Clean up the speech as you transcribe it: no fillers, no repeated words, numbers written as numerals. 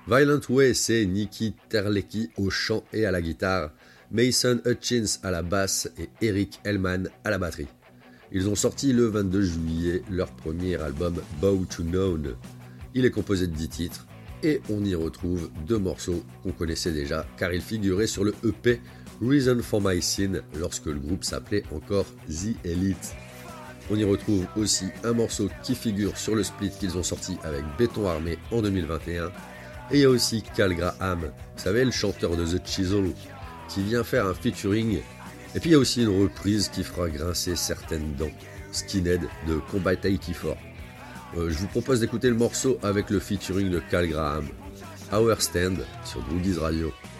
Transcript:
Violent Way, c'est Nicky Terlecki au chant et à la guitare, Mason Hutchins à la basse et Eric Hellman à la batterie. Ils ont sorti le 22 juillet leur premier album Bow to Known. Il est composé de 10 titres et on y retrouve 2 morceaux qu'on connaissait déjà car ils figuraient sur le EP Reason for My Sin lorsque le groupe s'appelait encore The Elite. On y retrouve aussi un morceau qui figure sur le split qu'ils ont sorti avec Béton Armé en 2021. Et il y a aussi Cal Graham, vous savez le chanteur de The Chisel, qui vient faire un featuring. Et puis il y a aussi une reprise qui fera grincer certaines dents, Skinhead de Combat Taiki 4. Je vous propose d'écouter le morceau avec le featuring de Cal Graham, Our Stand sur Groovies Radio.